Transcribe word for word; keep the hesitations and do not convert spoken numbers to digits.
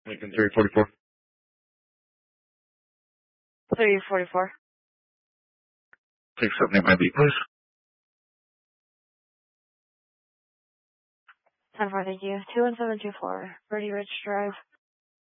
Lincoln three forty-four. three forty-four. six seventy my beat, please. ten four, thank you. two one seven two four, Birdie Ridge Drive.